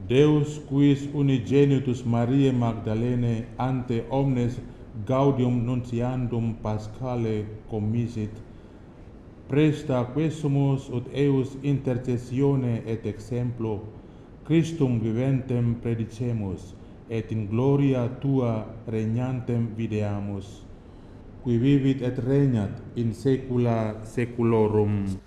Deus quis unigenitus Mariae Magdalene ante omnes gaudium nuntiandum Paschale commisit, presta quesumus ut eius intercessione et exemplo Christum viventem predicemus, et in gloria tua regnantem videamus, qui vivit et regnat in saecula saeculorum.